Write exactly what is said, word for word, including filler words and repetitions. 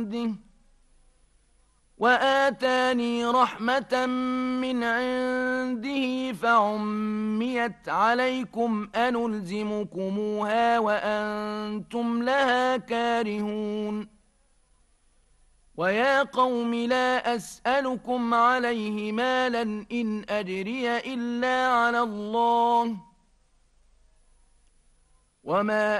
عنده وآتاني رحمة من عنده فعميت عليكم أنلزمكموها وأنتم لها كارهون ويا قوم لا أسألكم عليه مالا إن أجري إلا على الله وما